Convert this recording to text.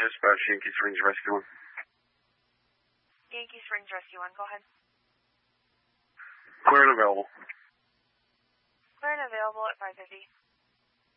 Dispatch, Yankee Springs Rescue 1. Yankee Springs Rescue 1, go ahead. Clear and available. Clear and available at 550.